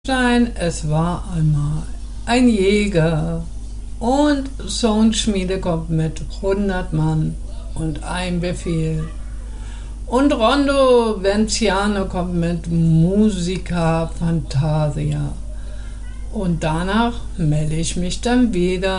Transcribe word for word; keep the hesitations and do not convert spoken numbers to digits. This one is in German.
Stein, es war einmal ein Jäger und Soundschmiede kommt mit hundert Mann und ein Befehl. Und Rondo Venciano kommt mit Musica Fantasia. Und danach melde ich mich dann wieder.